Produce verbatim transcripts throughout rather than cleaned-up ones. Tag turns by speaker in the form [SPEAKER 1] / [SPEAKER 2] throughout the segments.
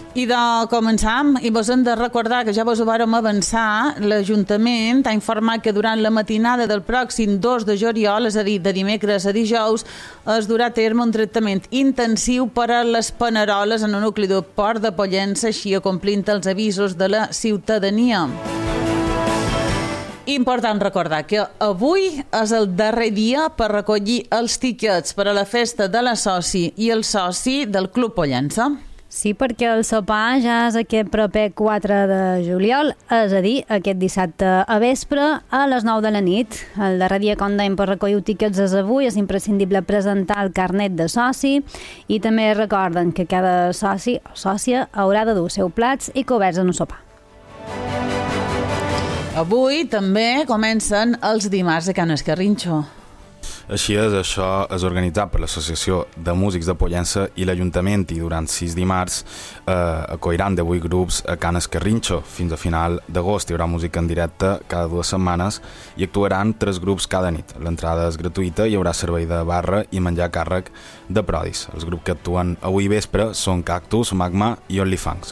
[SPEAKER 1] I de començar, i vos hem de recordar que ja vos ho vàrem avançar, l'Ajuntament ha informat que durant la matinada del pròxim dos de juliol, és a dir, de dimecres a dijous, es durà a terme un tractament intensiu per a les paneroles en el nucli del Port de Pollença, així acomplint els avisos de la ciutadania. Important recordar que avui és el darrer dia per recollir els tiquets per a la festa de la soci i el soci del Club Pollença.
[SPEAKER 2] Sí, perquè el sopar ja és aquest proper quatre de juliol, és a dir, aquest dissabte a vespre a les nou de la nit. El darrer dia, com dèiem, per recollir tiquets és avui, és imprescindible presentar el carnet de soci i també recorden que cada soci o sòcia haurà de dur seus plats i coberts en un sopar.
[SPEAKER 1] Avui també comencen els dimarts de Can Escarrinxo.
[SPEAKER 3] Així és, això és organitzat per l'Associació de Músics de Pollença i l'Ajuntament i durant sis dimarts eh, acolliran de vuit grups a Can Escarrinxo. Fins a final d'agost hi haurà música en directe cada dues setmanes i actuaran tres grups cada nit. L'entrada és gratuïta i hi haurà servei de barra i menjar a càrrec de prodis. Els grups que actuen avui vespre són Cactus, Magma i OnlyFans.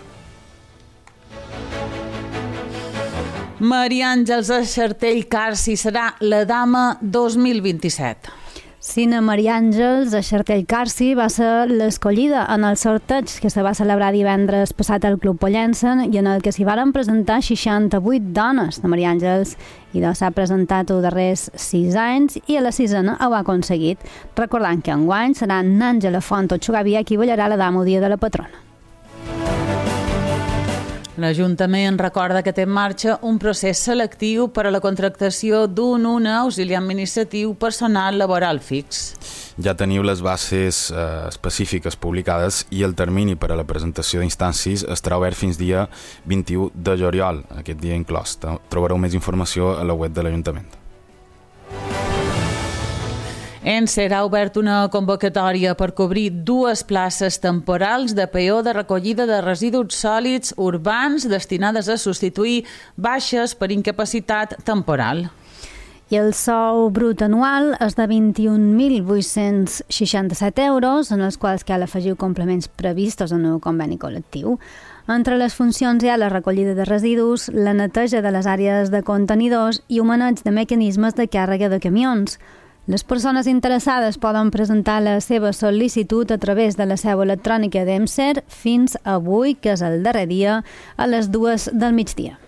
[SPEAKER 1] Maria Àngels Eixartell Carsi serà la Dama dos mil vint-i-set.
[SPEAKER 2] Sina Maria Àngels Eixartell Carsi va ser l'escollida en el sorteig que se va celebrar divendres passat al Club Pollença i en el que s'hi varen presentar seixanta-vuit dones de Maria Àngels i s'ha presentat els darrers sis anys i a la sisena ho ha aconseguit, recordant que enguany serà Àngela Font Otxugavia qui ballarà la Dama el dia de la patrona.
[SPEAKER 1] L'Ajuntament recorda que té en marxa un procés selectiu per a la contractació d'un un auxiliar administratiu personal laboral fix.
[SPEAKER 3] Ja teniu les bases eh, específiques publicades i el termini per a la presentació d'instàncies estarà obert fins dia vint-i-u de juliol, aquest dia inclòs. Trobareu més informació a la web de l'Ajuntament.
[SPEAKER 1] En serà obert una convocatòria per cobrir dues places temporals de peó de recollida de residus sòlids urbans destinades a substituir baixes per incapacitat temporal.
[SPEAKER 2] I el sou brut anual és de vint-i-un mil vuit-cents seixanta-set euros, en els quals cal afegir complements previstos en el conveni col·lectiu. Entre les funcions hi ha la recollida de residus, la neteja de les àrees de contenidors i un maneig de mecanismes de càrrega de camions. Les persones interessades poden presentar la seva sol·licitud a través de la seu electrònica d'EMSER fins avui, que és el darrer dia, a les dues del migdia.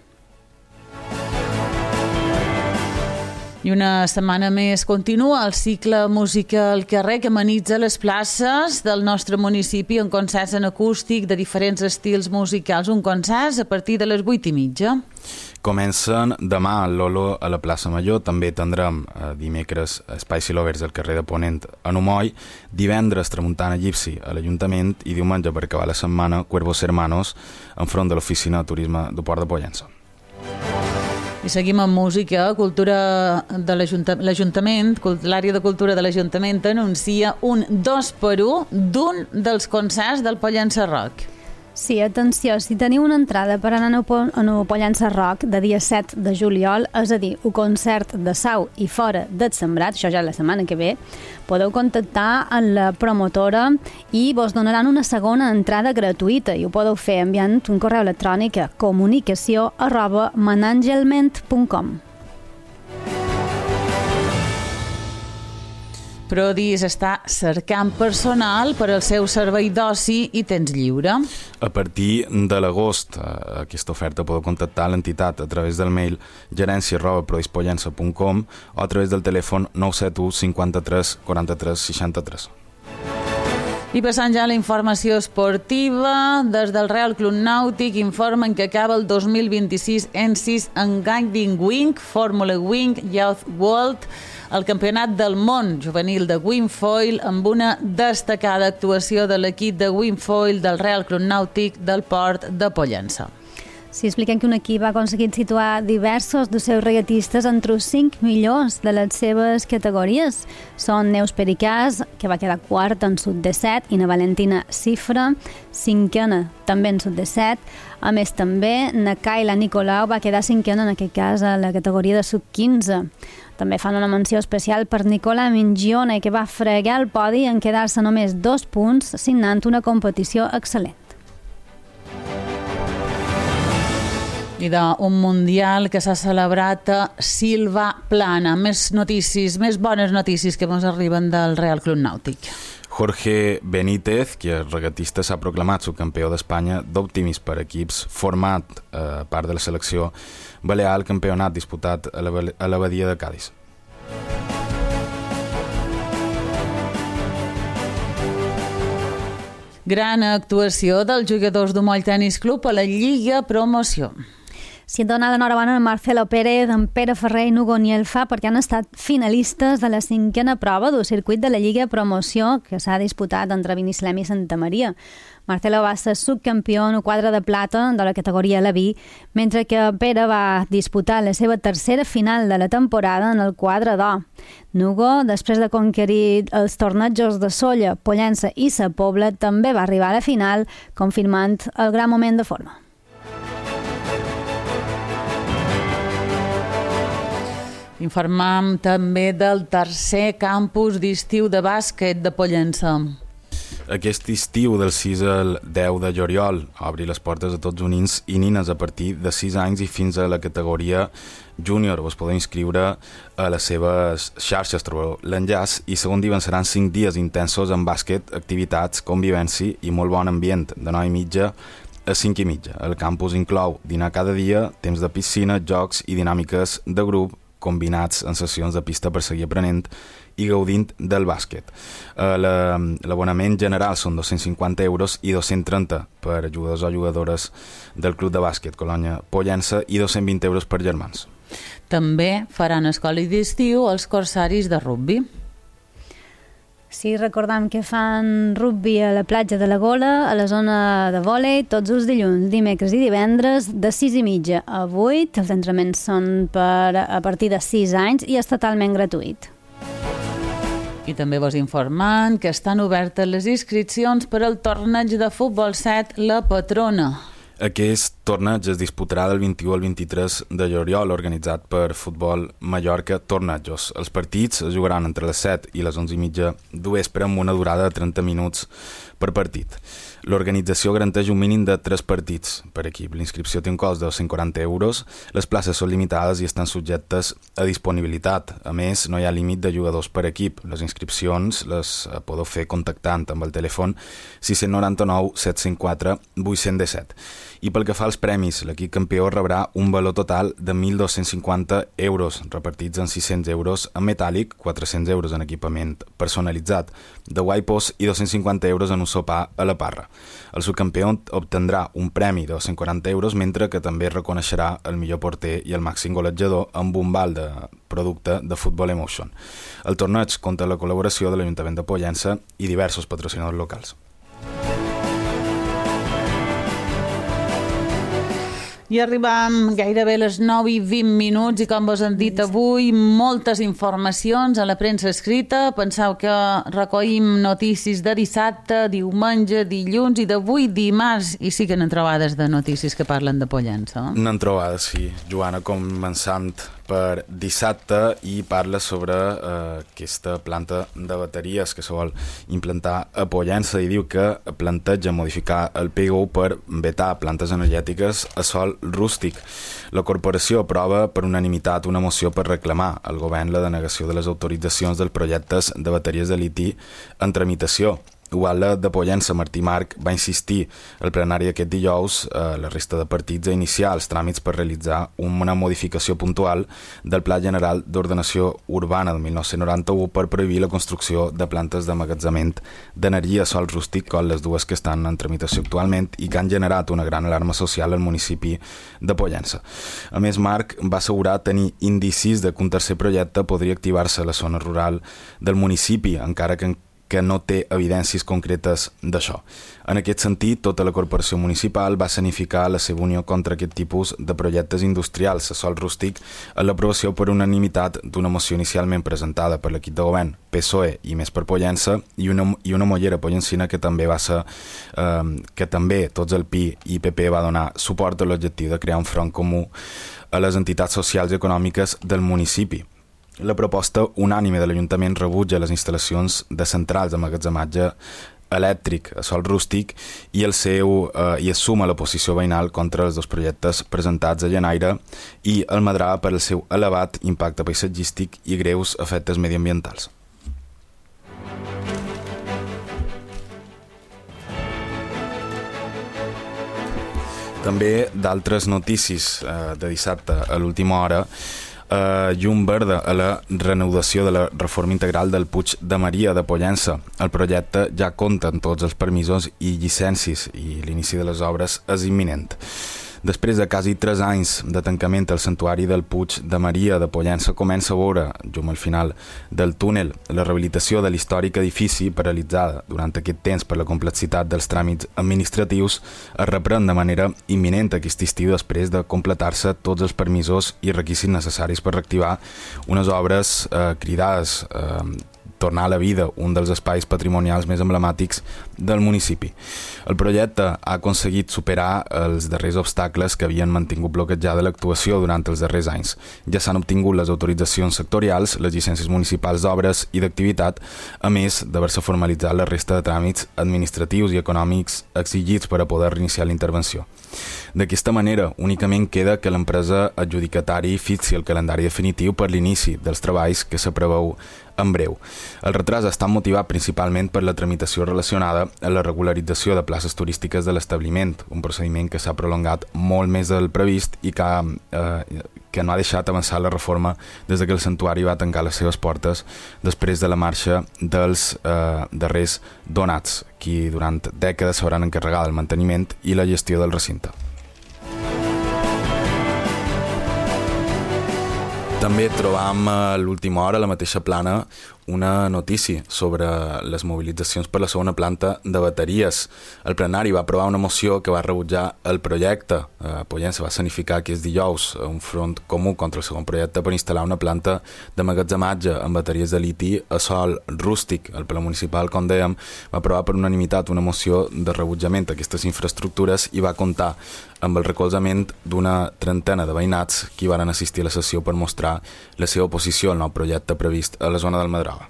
[SPEAKER 1] I una setmana més continua el cicle Música al carrer que amenitza les places del nostre municipi en concerts en acústic de diferents estils musicals. Un concert a partir de les vuit i mitja.
[SPEAKER 3] Comencen demà al Lolo a la plaça Major, també tindrem eh, dimecres Espai Silovers al carrer de Ponent a Numoll, divendres Tramuntana Gipsy a l'Ajuntament i diumenge per acabar la setmana Cuervos Hermanos enfront de l'Oficina de Turisme del Port de Pollença.
[SPEAKER 1] I seguim amb música. Cultura de l'Ajuntament, l'àrea de cultura de l'Ajuntament anuncia un dos per u d'un dels concerts del Pollença Rock.
[SPEAKER 2] Sí, atenció, si teniu una entrada per anar a el Pollença Rock de dia set de juliol, és a dir, un concert de sau i fora del Sembrat, això ja la setmana que ve, podeu contactar amb la promotora i vos donaran una segona entrada gratuïta i ho podeu fer enviant un correu electrònic a comunicació arroba manangelment punt com.
[SPEAKER 1] Prodis està cercant personal per al seu servei d'oci i temps lliure.
[SPEAKER 3] A partir de l'agost, aquesta oferta podeu contactar l'entitat a través del mail gerència arroba prodispollença punt com o a través del telèfon nou set u cinquanta-tres quaranta-tres seixanta-tres.
[SPEAKER 1] I passant ja a la informació esportiva, des del Real Club Nàutic informen que acaba el dos mil vint-i-sis en sis en Guiding Wing, Formula Wing Youth World, el campionat del món juvenil de Wingfoil amb una destacada actuació de l'equip de Wingfoil del Real Club Nàutic del Port de Pollença.
[SPEAKER 2] Sí, expliquem que un equip ha aconseguit situar diversos dels seus regatistes entre els cinc millors de les seves categories. Són Neus Pericàs, que va quedar quart en sub de set, i na Valentina Cifra, cinquena també en sub de set. A més, també na Kayla Nicolau va quedar cinquena, en aquest cas, a la categoria de sub quinze. També fan una menció especial per Nicola Mingione, que va fregar el podi en quedar-se només dos punts, signant una competició excel·lent.
[SPEAKER 1] I d'un mundial que s'ha celebrat a Silva Plana. Més notícies, més bones notícies que ens arriben del Real Club Nàutic.
[SPEAKER 3] Jorge Benítez, que és regatista, s'ha proclamat subcampió d'Espanya d'Optimis per equips, format eh, part de la selecció balear al campionat disputat a l'Abadia de Cádiz.
[SPEAKER 1] Gran actuació dels jugadors del Moll Tenis Club a la Lliga Promoció.
[SPEAKER 2] Si dona l'enhorabona a Marcelo Pérez, en Pere Ferrer i Nugo Nielfa perquè han estat finalistes de la cinquena prova del circuit de la Lliga Promoció que s'ha disputat entre Binissalem i Santa Maria. Marcelo va ser subcampió en el quadre de plata de la categoria L V I, mentre que Pere va disputar la seva tercera final de la temporada en el quadre d'O. Nugo, després de conquerir els tornejos de Sóller, Pollença i Sa Pobla, també va arribar a la final, confirmant el gran moment de forma.
[SPEAKER 1] Informam també del tercer campus d'estiu de bàsquet de Pollença.
[SPEAKER 3] Aquest estiu del sis al deu de juliol obri les portes a tots els nins i nines a partir de sis anys i fins a la categoria júnior. Us podeu inscriure a les seves xarxes, trobeu l'enllaç, i segon dia seran cinc dies intensos en bàsquet, activitats, convivència i molt bon ambient de nou i mitja a cinc i mitja. El campus inclou dinar cada dia, temps de piscina, jocs i dinàmiques de grup combinats en sessions de pista per seguir aprenent i gaudint del bàsquet. L'abonament general són dos-cents cinquanta euros i dos-cents trenta per jugadors o jugadores del club de bàsquet Colònia Pollença i dos-cents vint euros per germans.
[SPEAKER 1] També faran escola d'estiu els corsaris de rugbi.
[SPEAKER 2] Sí, recordam que fan rugbi a la platja de la Gola, a la zona de vòlei, tots els dilluns, dimecres i divendres, de sis i mitja a vuit. Els entrenaments són per, a partir de sis anys i és totalment gratuït.
[SPEAKER 1] I també vos informant que estan obertes les inscripcions per al torneig de futbol set La Patrona.
[SPEAKER 3] Aquest torneig es disputarà del vint-i-u al vint-i-tres de juliol, organitzat per Futbol Mallorca Tornejos. Els partits es jugaran entre les set i les onze i mitja de vespre amb una durada de trenta minuts per partit. L'organització garanteix un mínim de tres partits per equip. L'inscripció té un cost de dos-cents quaranta euros, les places són limitades i estan subjectes a disponibilitat. A més, no hi ha límit de jugadors per equip. Les inscripcions les podeu fer contactant amb el telèfon sis nou nou set zero quatre vuit zero set. I pel que fa als premis, l'equip campió rebrà un valor total de mil dos-cents cinquanta euros, repartits en sis-cents euros en metàl·lic, quatre-cents euros en equipament personalitzat de Waipos i dos-cents cinquanta euros en un sopar a la Parra. El subcampió obtendrà un premi de dos-cents quaranta euros, mentre que també reconeixerà el millor porter i el màxim golejador amb un val de producte de Football Emotion. El torneig compta amb la col·laboració de l'Ajuntament de Pollença i diversos patrocinadors locals.
[SPEAKER 1] I arribam gairebé a les nou i vint minuts i com vos hem dit avui, moltes informacions a la premsa escrita. Penseu que recollim notícies de dissabte, diumenge, dilluns i d'avui dimarts, i sí que n'han trobades de notícies que parlen de Pollença.
[SPEAKER 3] N'han trobades, sí. Joana, començant per dissabte, i parla sobre eh, aquesta planta de bateries que se vol implantar a Pollença, i diu que planteja modificar el P G U per vetar plantes energètiques a sol rústic. La corporació aprova per unanimitat una moció per reclamar al govern la denegació de les autoritzacions dels projectes de bateries de liti en tramitació. L'alcalde de Pollença, Martí Marc, va insistir al plenari aquest dijous a la resta de partits a iniciar els tràmits per realitzar una modificació puntual del Pla General d'Ordenació Urbana de mil nou-cents noranta-u per prohibir la construcció de plantes d'emmagatzemament d'energia a sol rústic, com les dues que estan en tramitació actualment i que han generat una gran alarma social al municipi de Pollença. A més, Marc va assegurar tenir indicis de que un tercer projecte podria activar-se a la zona rural del municipi, encara que que no té evidències concretes d'això. En aquest sentit, tota la corporació municipal va escenificar la seva unió contra aquest tipus de projectes industrials a sol rústic en l'aprovació per unanimitat d'una moció inicialment presentada per l'equip de govern P S O E i Més per Pollença i una, i una mollera pollencina que també va ser eh, que també tots el P I i P P va donar suport a l'objectiu de crear un front comú a les entitats socials i econòmiques del municipi. La proposta unànime de l'Ajuntament rebutja les instal·lacions de centrals d'emmagatzematge elèctric a sòl rústic i el seu eh, i es suma la posició veïnal contra els dos projectes presentats a Llenaire i el Madrà per el seu elevat impacte paisatgístic i greus efectes mediambientals. També d'altres notícies eh, de dissabte a l'última hora, eh, llum verda a la reanudació de la reforma integral del Puig de Maria de Pollença. El projecte ja compta amb tots els permisos i llicències i l'inici de les obres és imminent. Després de quasi tres anys de tancament, el santuari del Puig de Maria de Pollença comença a veure, llum al final del túnel, la rehabilitació de l'històric edifici paralitzada durant aquest temps per la complexitat dels tràmits administratius es reprèn de manera imminent aquest estiu després de completar-se tots els permisos i requisits necessaris per reactivar unes obres eh, cridades eh, tornar a la vida un dels espais patrimonials més emblemàtics del municipi. El projecte ha aconseguit superar els darrers obstacles que havien mantingut bloquejada l'actuació durant els darrers anys. Ja s'han obtingut les autoritzacions sectorials, les llicències municipals d'obres i d'activitat, a més d'haver-se formalitzat la resta de tràmits administratius i econòmics exigits per a poder reiniciar la intervenció. D'aquesta manera, únicament queda que l'empresa adjudicatària fixi el calendari definitiu per l'inici dels treballs que se preveu en breu. El retras està motivat principalment per la tramitació relacionada a la regularització de places turístiques de l'establiment, un procediment que s'ha prolongat molt més del previst i que, eh, que no ha deixat avançar la reforma des que el santuari va tancar les seves portes després de la marxa dels eh, darrers donats, qui durant dècades s'hauran encarregat del manteniment i la gestió del recinte. També trobam a l'última hora, a la mateixa plana, una notícia sobre les mobilitzacions per la segona planta de bateries. El plenari va aprovar una moció que va rebutjar el projecte. Eh, Pollença va escenificar aquest dijous un front comú contra el segon projecte per instal·lar una planta d'emmagatzematge amb bateries de liti a sòl rústic. El ple municipal, com dèiem, va aprovar per unanimitat una moció de rebutjament d'aquestes infraestructures i va comptar amb el recolzament d'una trentena de veïnats que van assistir a la sessió per mostrar la seva oposició al nou projecte previst a la zona del Madrà.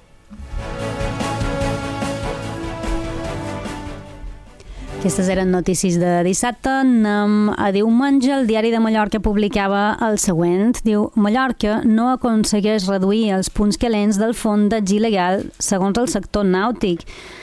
[SPEAKER 2] Aquestes eren notícies de dissabte. Anem a diumenge. El Diari de Mallorca publicava el següent. Diu: Mallorca no aconsegueix reduir els punts calents del fondeig il·legal segons el sector nàutic.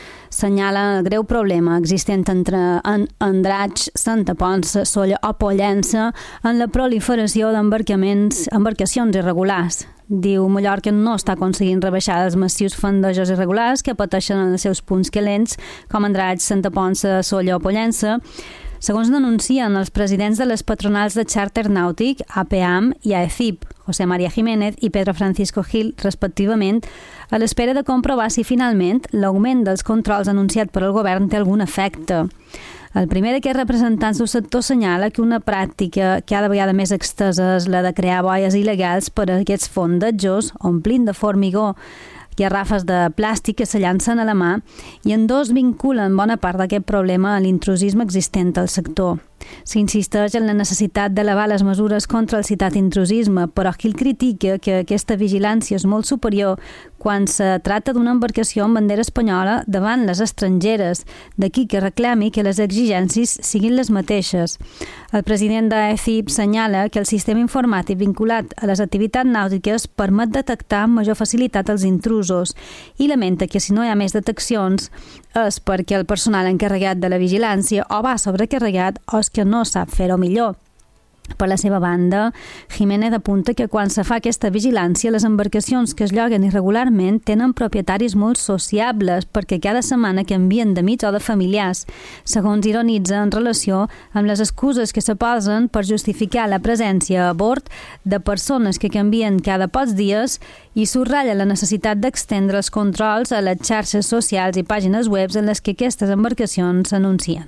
[SPEAKER 2] Senyala el greu problema existent entre en Andratx, Santa Ponça, Sóller o Pollença en la proliferació d'embarcaments, embarcacions irregulars. Diu: Mallorca no està aconseguint rebaixar els massius fondejos irregulars que pateixen en els seus punts calents, com Andratx, Santa Ponça, Sóller o Pollença. Segons denuncien els presidents de les patronals de xàrter nàutic, A P A M i A E C I P, José María Jiménez i Pedro Francisco Gil, respectivament, a l'espera de comprovar si finalment l'augment dels controls anunciat per el govern té algun efecte. El primer d'aquests representants del sector senyala que una pràctica cada vegada més extesa és la de crear boies il·legals per a aquests fondejos, omplint de formigó garrafes de plàstic que se llancen a la mà, i en dos vinculen bona part d'aquest problema a l'intrusisme existent al sector. S'insisteix en la necessitat d'elevar les mesures contra el citat intrusisme, però Gil critica que aquesta vigilància és molt superior quan se tracta d'una embarcació amb bandera espanyola davant les estrangeres, d'aquí que reclami que les exigències siguin les mateixes. El president de A E C I P senyala que el sistema informàtic vinculat a les activitats nàutiques permet detectar amb major facilitat els intrusos i lamenta que si no hi ha més deteccions és perquè el personal encarregat de la vigilància o va sobrecarregat o és que no sap fer-ho millor. Per la seva banda, Jiménez apunta que quan se fa aquesta vigilància, les embarcacions que es lloguen irregularment tenen propietaris molt sociables perquè cada setmana canvien d'amics o de familiars, segons ironitza en relació amb les excuses que se posen per justificar la presència a bord de persones que canvien cada pocs dies i subratlla la necessitat d'extendre els controls a les xarxes socials i pàgines web en les que aquestes embarcacions s'anuncien.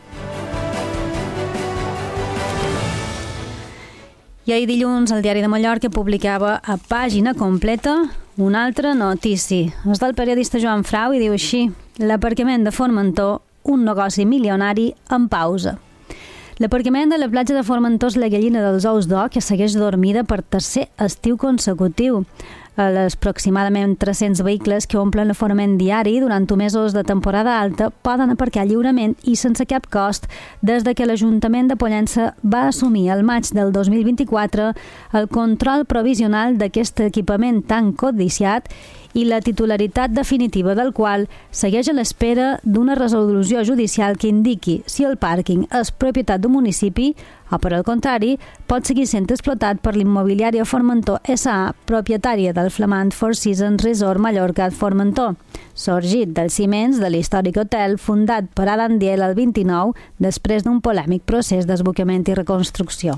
[SPEAKER 2] I ahir dilluns el Diari de Mallorca publicava a pàgina completa una altra notícia. És del periodista Joan Frau i diu així: l'aparcament de Formentor, un negoci milionari en pausa. L'aparcament de la platja de Formentor és la gallina dels ous d'or que segueix dormida per tercer estiu consecutiu. Els aproximadament tres-cents vehicles que omplen l'aforament diari durant mesos de temporada alta poden aparcar lliurement i sense cap cost des de que l'Ajuntament de Pollença va assumir el maig del dos mil vint-i-quatre el control provisional d'aquest equipament tan codiciat i la titularitat definitiva del qual segueix a l'espera d'una resolució judicial que indiqui si el pàrquing és propietat d'un municipi o, per al contrari, pot seguir sent explotat per l'immobiliària Formentor S A, propietària del flamant Four Seasons Resort Mallorca at Formentor, sorgit dels ciments de l'històric hotel fundat per Alan Diel el vint-i-nou després d'un polèmic procés d'esbocament i reconstrucció.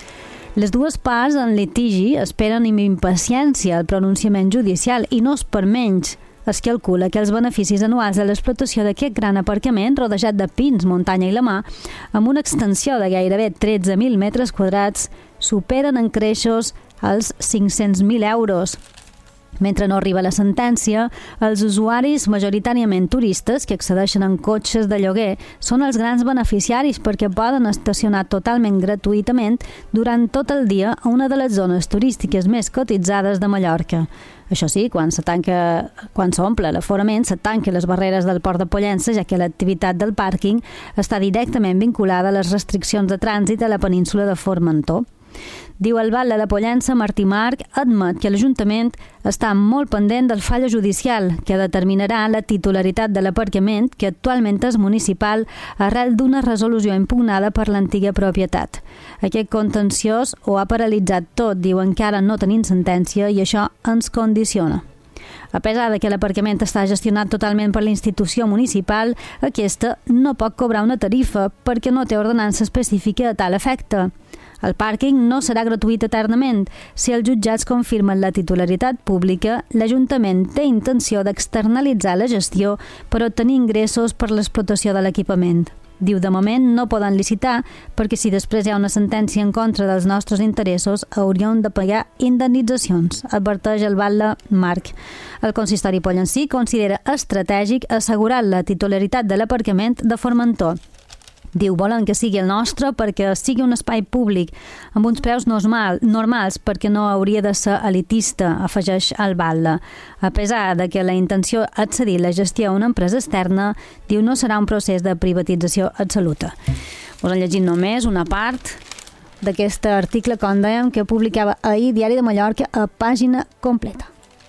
[SPEAKER 2] Les dues parts en litigi esperen amb impaciència el pronunciament judicial i no és per menys. Es calcula que els beneficis anuals de l'explotació d'aquest gran aparcament rodejat de pins, muntanya i la mar, amb una extensió de gairebé tretze mil metres quadrats, superen en creixos els cinc-cents mil euros. Mentre no arriba la sentència, els usuaris majoritàriament turistes que accedeixen en cotxes de lloguer són els grans beneficiaris perquè poden estacionar totalment gratuïtament durant tot el dia a una de les zones turístiques més cotitzades de Mallorca. Això sí, quan se tanca, quan s'omple l'aforament, se tanquen les barreres del port de Pollença, ja que l'activitat del pàrquing està directament vinculada a les restriccions de trànsit a la península de Formentor. Diu el batlle de Pollença, Martí Marc, admet que l'Ajuntament està molt pendent del fallo judicial que determinarà la titularitat de l'aparcament, que actualment és municipal, arrel d'una resolució impugnada per l'antiga propietat. Aquest contenciós ho ha paralitzat tot, diu encara no tenim sentència i això ens condiciona. A pesar de que l'aparcament està gestionat totalment per la institució municipal, aquesta no pot cobrar una tarifa perquè no té ordenança específica a tal efecte. El pàrquing no serà gratuït eternament. Si els jutjats confirmen la titularitat pública, l'Ajuntament té intenció d'externalitzar la gestió per obtenir ingressos per l'explotació de l'equipament. Diu, de moment no poden licitar perquè si després hi ha una sentència en contra dels nostres interessos hauríem de pagar indemnitzacions, adverteix el batlle Marc. El consistori pollencí considera estratègic assegurar la titularitat de l'aparcament de Formentor. Diu, volen que sigui el nostre perquè sigui un espai públic amb uns preus normal, normals perquè no hauria de ser elitista, afegeix el batlle. A pesar de que la intenció és cedir la gestió a una empresa externa, diu, no serà un procés de privatització absoluta. Us han llegit només una part d'aquest article, com dèiem, que publicava ahir Diari de Mallorca a pàgina completa.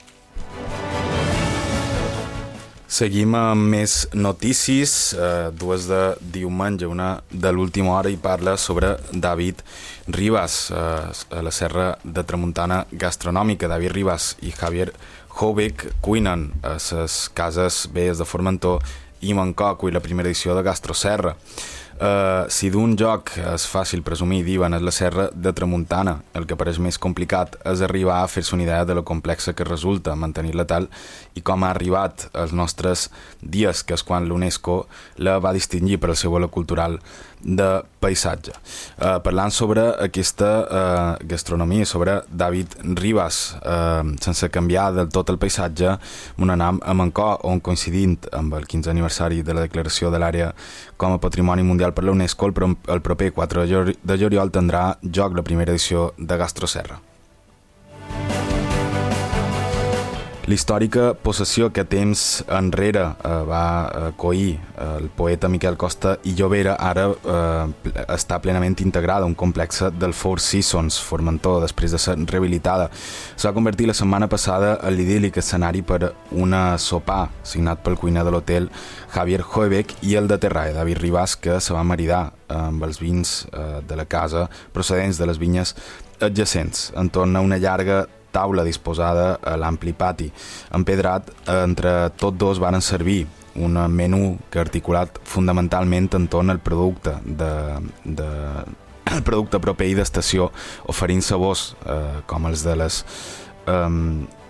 [SPEAKER 3] Seguim amb més notícies, eh, dues de diumenge, una de l'última hora i parla sobre David Ribas, eh, a la Serra de Tramuntana Gastronòmica. David Ribas i Javier Hobeck cuinen a les cases velles de Formentor i Mancoco i la primera edició de Gastroserra. Uh, si d'un joc és fàcil presumir, diuen, és la Serra de Tramuntana. El que pareix més complicat és arribar a fer-se una idea de lo complexa que resulta mantenir-la tal i com ha arribat als nostres dies, que és quan l'UNESCO la va distingir per el seu valor cultural de paisatge. Uh, parlant sobre aquesta uh, gastronomia, sobre David Ribas, uh, sense canviar del tot el paisatge, on anem a Mancor, on coincidint amb el quinzè aniversari de la declaració de l'àrea com a Patrimoni Mundial per la UNESCO, el, pro el proper quatre de juliol tindrà joc la primera edició de Gastroserra. L'històrica possessió que temps enrere eh, va eh, coir eh, el poeta Miquel Costa i Llobera ara eh, està plenament integrada a un complex del Four Seasons Formentor després de ser rehabilitada. Es va convertir la setmana passada en l'idíl·lic escenari per una sopar signat pel cuiner de l'hotel Javier Hobeck i el de Terrae, David Ribas, que se va maridar amb els vins eh, de la casa procedents de les vinyes adjacents entorn a una llarga taula disposada a l'ampli pati. Empedrat, entre tots dos van servir un menú que ha articulat fonamentalment entorn al producte de, de, el producte proper i d'estació, oferint sabors eh, com els de les eh,